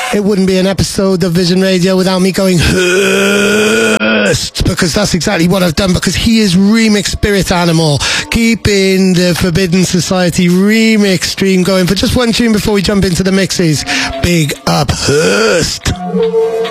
it wouldn't be an episode of Vision Radio without me going Hurst, because that's exactly what I've done, because he is Remix Spirit Animal, keeping the Forbidden Society remix stream going for just one tune before we jump into the mixes. Big up Hurst.